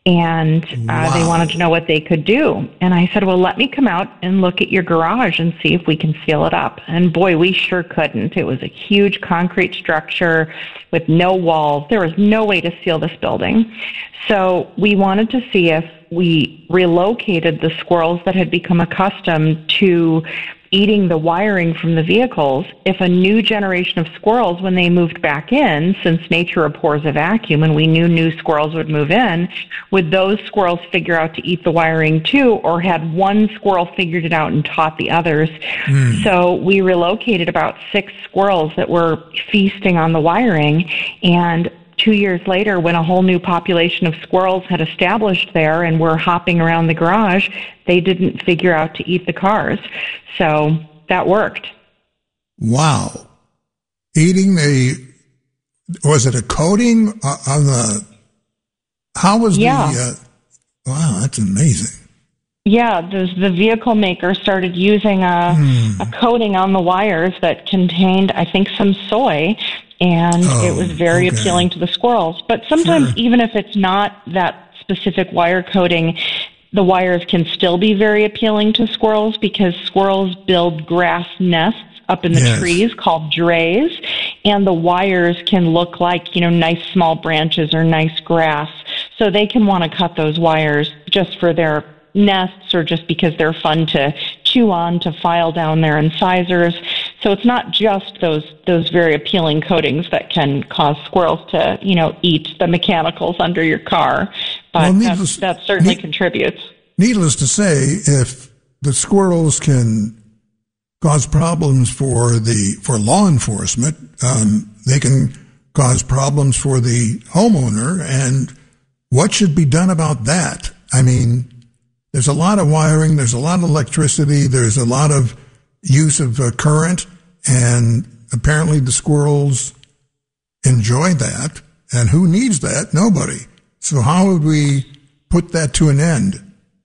And they wanted to know what they could do. And I said, well, let me come out and look at your garage and see if we can seal it up. And boy, we sure couldn't. It was a huge concrete structure with no walls. There was no way to seal this building. So we wanted to see if we relocated the squirrels that had become accustomed to eating the wiring from the vehicles, if a new generation of squirrels, when they moved back in, since nature abhors a vacuum and we knew new squirrels would move in, would those squirrels figure out to eat the wiring too, or had one squirrel figured it out and taught the others? So we relocated about 6 squirrels that were feasting on the wiring, and 2 years later, when a whole new population of squirrels had established there and were hopping around the garage, they didn't figure out to eat the cars. So that worked. Wow. Eating was it a coating on the, how was the, wow, that's amazing. Yeah, the vehicle maker started using a coating on the wires that contained, I think, some soy, and it was very appealing to the squirrels. But sometimes, even if it's not that specific wire coating, the wires can still be very appealing to squirrels because squirrels build grass nests up in the trees called drays, and the wires can look like, nice small branches or nice grass. So they can want to cut those wires just for their nests or just because they're fun to chew on, to file down their incisors. So it's not just those very appealing coatings that can cause squirrels to, eat the mechanicals under your car, but that certainly contributes. Needless to say, if the squirrels can cause problems for law enforcement, they can cause problems for the homeowner, and what should be done about that? I mean, there's a lot of wiring, there's a lot of electricity, there's a lot of use of current, and apparently the squirrels enjoy that. And who needs that? Nobody. So how would we put that to an end?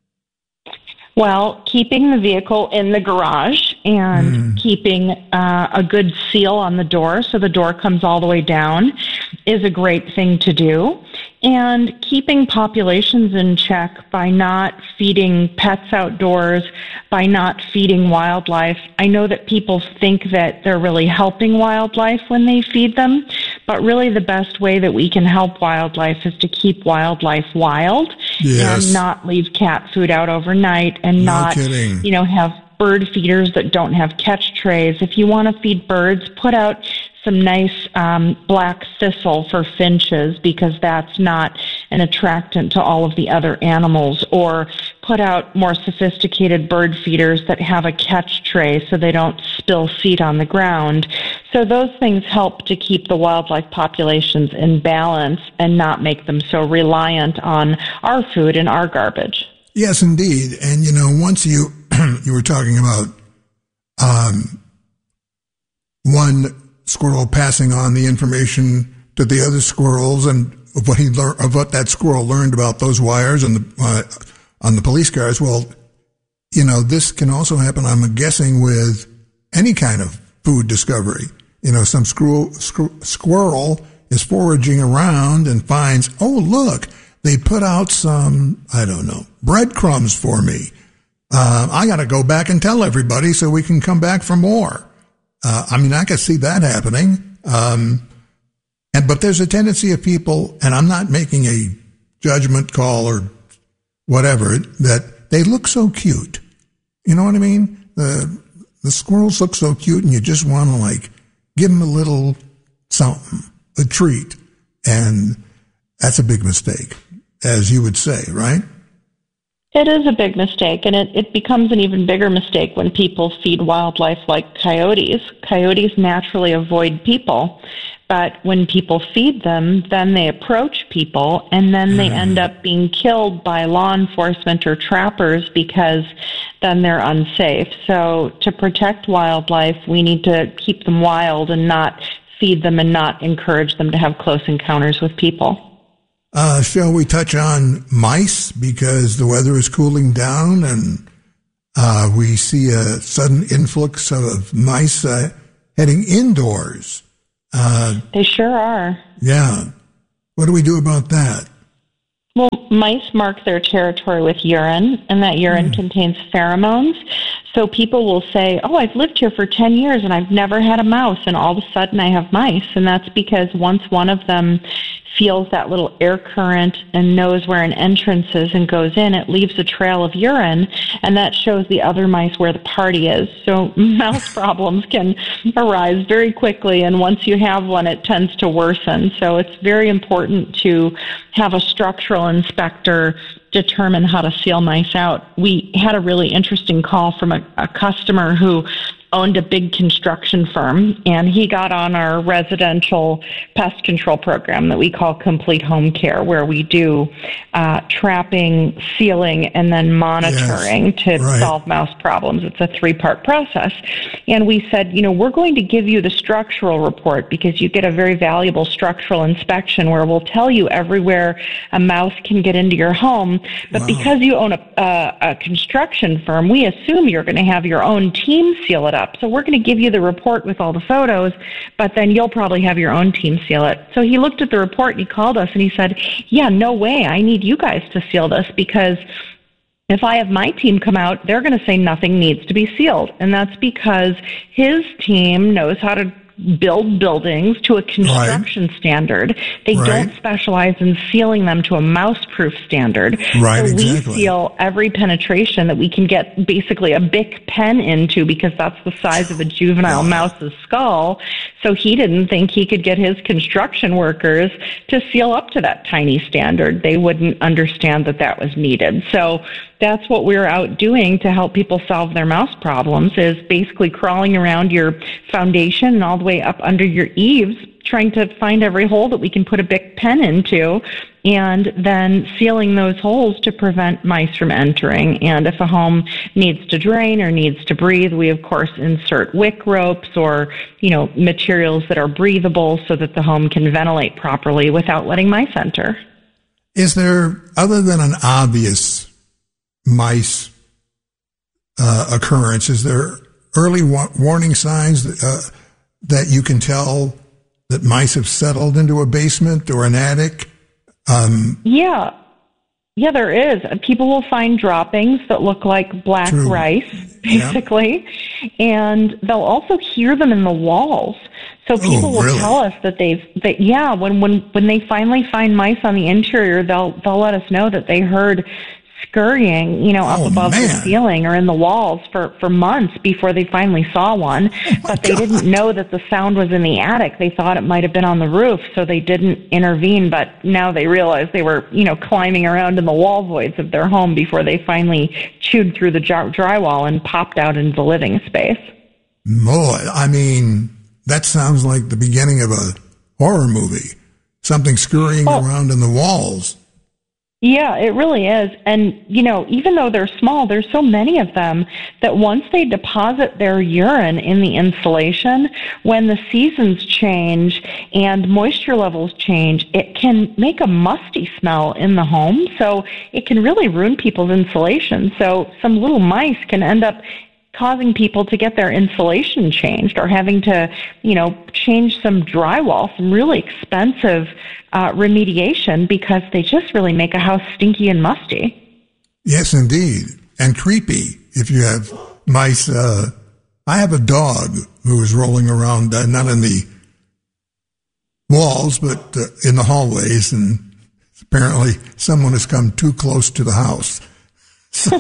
Well, keeping the vehicle in the garage and keeping a good seal on the door so the door comes all the way down is a great thing to do. And keeping populations in check by not feeding pets outdoors, by not feeding wildlife. I know that people think that they're really helping wildlife when they feed them, but really the best way that we can help wildlife is to keep wildlife wild and not leave cat food out overnight and not, have bird feeders that don't have catch trays. If you want to feed birds, put out some nice black thistle for finches because that's not an attractant to all of the other animals, or put out more sophisticated bird feeders that have a catch tray so they don't spill seed on the ground. So those things help to keep the wildlife populations in balance and not make them so reliant on our food and our garbage. Yes, indeed. And, once you were talking about one squirrel passing on the information to the other squirrels and of what that squirrel learned about those wires and on the police cars. Well, this can also happen, I'm guessing, with any kind of food discovery. Some squirrel is foraging around and finds, oh, look, they put out some, breadcrumbs for me. I got to go back and tell everybody so we can come back for more. I could see that happening. But there's a tendency of people, and I'm not making a judgment call or whatever, that they look so cute. You know what I mean? The squirrels look so cute, and you just want to give them a little something, a treat. And that's a big mistake, as you would say, right? It is a big mistake, and it becomes an even bigger mistake when people feed wildlife like coyotes. Coyotes naturally avoid people, but when people feed them, then they approach people, and then they end up being killed by law enforcement or trappers because then they're unsafe. So to protect wildlife, we need to keep them wild and not feed them and not encourage them to have close encounters with people. Shall we touch on mice, because the weather is cooling down and we see a sudden influx of mice heading indoors? They sure are. Yeah. What do we do about that? Well, mice mark their territory with urine, and that urine contains pheromones. So people will say, oh, I've lived here for 10 years and I've never had a mouse, and all of a sudden I have mice. And that's because once one of them feels that little air current and knows where an entrance is and goes in, it leaves a trail of urine, and that shows the other mice where the party is. So mouse problems can arise very quickly, and once you have one, it tends to worsen. So it's very important to have a structural inspector determine how to seal mice out. We had a really interesting call from a customer who owned a big construction firm, and he got on our residential pest control program that we call Complete Home Care, where we do trapping, sealing, and then monitoring to solve mouse problems. It's a 3-part process. And we said, we're going to give you the structural report because you get a very valuable structural inspection where we'll tell you everywhere a mouse can get into your home. But because you own a construction firm, we assume you're going to have your own team seal it up. So we're going to give you the report with all the photos, but then you'll probably have your own team seal it. So he looked at the report and he called us and he said, yeah, no way. I need you guys to seal this because if I have my team come out, they're going to say nothing needs to be sealed. And that's because his team knows how to build buildings to a construction standard. They don't specialize in sealing them to a mouse-proof standard. So we seal every penetration that we can get basically a Bic pen into because that's the size of a juvenile mouse's skull. So he didn't think he could get his construction workers to seal up to that tiny standard. They wouldn't understand that that was needed. So that's what we're out doing to help people solve their mouse problems, is basically crawling around your foundation and all the way up under your eaves, trying to find every hole that we can put a Bic pen into, and then sealing those holes to prevent mice from entering. And if a home needs to drain or needs to breathe, we of course insert wick ropes or, materials that are breathable so that the home can ventilate properly without letting mice enter. Is there, other than an obvious mice occurrence, is there early warning signs that you can tell that mice have settled into a basement or an attic? Yeah, there is. People will find droppings that look like black rice, basically, and they'll also hear them in the walls. So people will tell us that when they finally find mice on the interior, they'll let us know that they heard scurrying, up above the ceiling or in the walls for months before they finally saw one. But they didn't know that the sound was in the attic. They thought it might have been on the roof, so they didn't intervene. But now they realize they were, climbing around in the wall voids of their home before they finally chewed through the drywall and popped out into the living space. Boy, that sounds like the beginning of a horror movie. Something scurrying around in the walls. Yeah, it really is. And, even though they're small, there's so many of them that once they deposit their urine in the insulation, when the seasons change and moisture levels change, it can make a musty smell in the home. So it can really ruin people's insulation. So some little mice can end up causing people to get their insulation changed or having to, change some drywall, some really expensive remediation because they just really make a house stinky and musty. Yes, indeed. And creepy if you have mice. I have a dog who is rolling around, not in the walls, but in the hallways, and apparently someone has come too close to the house. So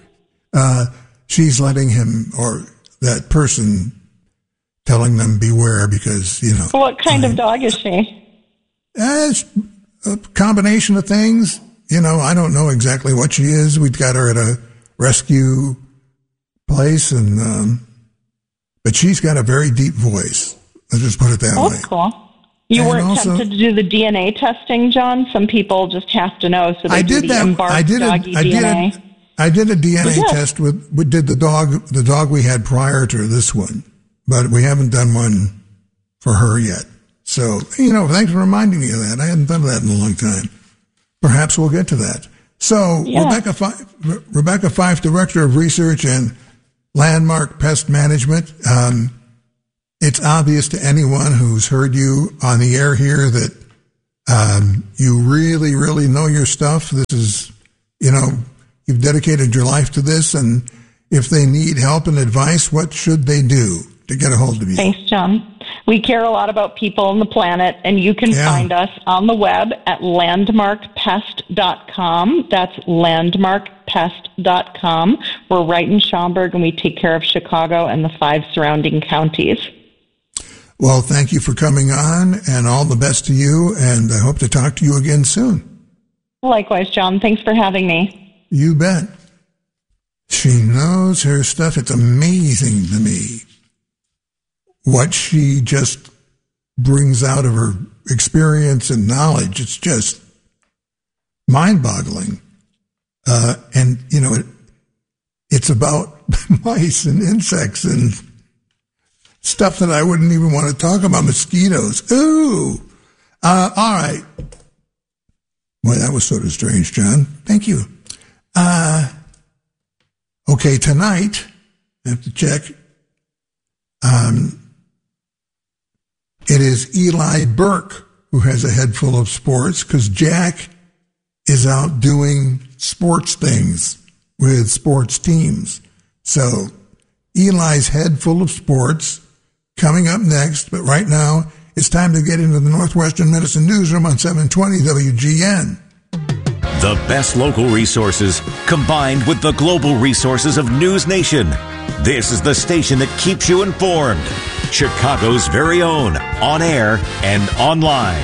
she's letting him, or that person, telling them beware because, What kind of dog is she? It's a combination of things. I don't know exactly what she is. We've got her at a rescue place, but she's got a very deep voice. Let's just put it that way. That's cool. You weren't tempted to do the DNA testing, John? Some people just have to know, so they do the embarked doggy DNA. I did a DNA test we did the dog we had prior to this one, but we haven't done one for her yet. So, thanks for reminding me of that. I hadn't thought of that in a long time. Perhaps we'll get to that. So, Rebecca Fife, Director of Research and Landmark Pest Management. It's obvious to anyone who's heard you on the air here that You really, really know your stuff. This is, you've dedicated your life to this, and if they need help and advice, what should they do to get a hold of you? Thanks, John. We care a lot about people on the planet, and you can find us on the web at landmarkpest.com. That's landmarkpest.com. We're right in Schaumburg, and we take care of Chicago and the 5 surrounding counties. Well, thank you for coming on, and all the best to you, and I hope to talk to you again soon. Likewise, John. Thanks for having me. You bet. She knows her stuff. It's amazing to me what she just brings out of her experience and knowledge. It's just mind-boggling. And, it's about mice and insects and stuff that I wouldn't even want to talk about. Mosquitoes. Ooh. All right. Boy, that was sort of strange, John. Thank you. Okay, tonight, I have to check. It is Eli Burke who has a head full of sports, because Jack is out doing sports things with sports teams. So Eli's head full of sports coming up next. But right now, it's time to get into the Northwestern Medicine Newsroom on 720 WGN. The best local resources combined with the global resources of News Nation. This is the station that keeps you informed. Chicago's very own, on air and online.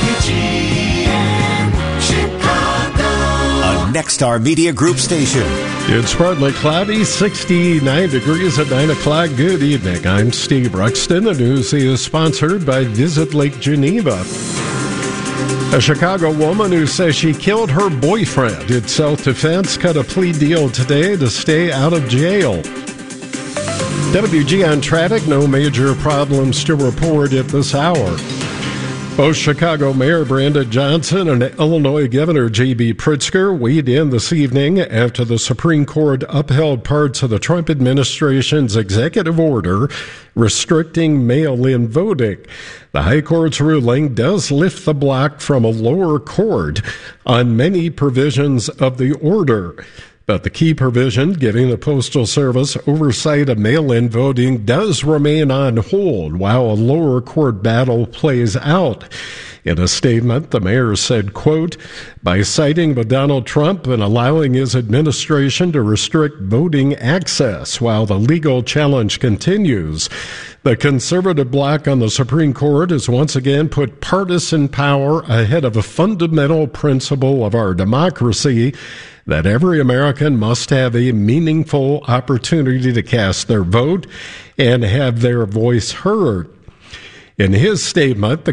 WGN Chicago. A Nexstar Media Group station. It's partly cloudy, 69 degrees at 9 o'clock. Good evening. I'm Steve Ruxton. The news is sponsored by Visit Lake Geneva. A Chicago woman who says she killed her boyfriend in self-defense cut a plea deal today to stay out of jail. WGN traffic, no major problems to report at this hour. Both Chicago Mayor Brandon Johnson and Illinois Governor J.B. Pritzker weighed in this evening after the Supreme Court upheld parts of the Trump administration's executive order restricting mail-in voting. The High Court's ruling does lift the block from a lower court on many provisions of the order. But the key provision giving the Postal Service oversight of mail-in voting does remain on hold while a lower court battle plays out. In a statement, the mayor said, quote, by siding with Donald Trump and allowing his administration to restrict voting access while the legal challenge continues, the conservative bloc on the Supreme Court has once again put partisan power ahead of a fundamental principle of our democracy, that every American must have a meaningful opportunity to cast their vote and have their voice heard. In his statement, the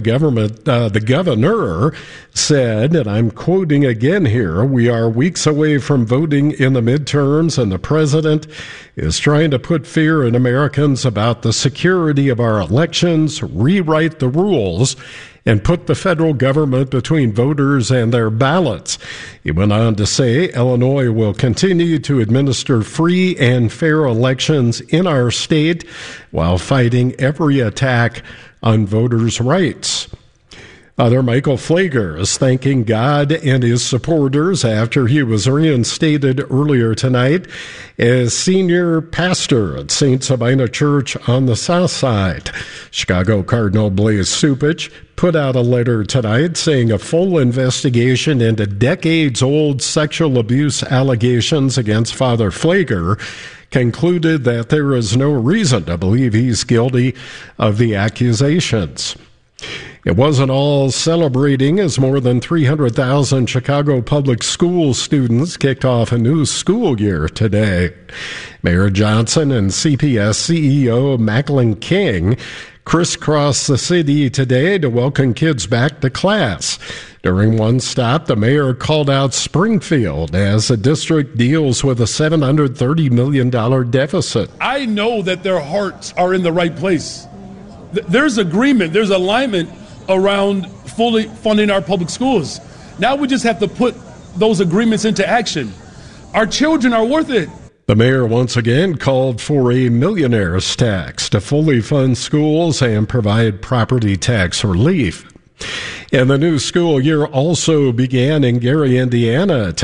governor said, and I'm quoting again here, we are weeks away from voting in the midterms, and the president is trying to put fear in Americans about the security of our elections, rewrite the rules, and put the federal government between voters and their ballots. He went on to say Illinois will continue to administer free and fair elections in our state while fighting every attack on voters' rights. Father Michael Pfleger is thanking God and his supporters after he was reinstated earlier tonight as senior pastor at St. Sabina Church on the South Side. Chicago Cardinal Blaise Cupich put out a letter tonight saying a full investigation into decades-old sexual abuse allegations against Father Pfleger concluded that there is no reason to believe he's guilty of the accusations. It wasn't all celebrating as more than 300,000 Chicago public school students kicked off a new school year today. Mayor Johnson and CPS CEO Macklin King crisscrossed the city today to welcome kids back to class. During one stop, the mayor called out Springfield as the district deals with a $730 million deficit. I know that their hearts are in the right place. There's agreement, there's alignment around fully funding our public schools. Now we just have to put those agreements into action. Our children are worth it. The mayor once again called for a millionaire's tax to fully fund schools and provide property tax relief. And the new school year also began in Gary, Indiana.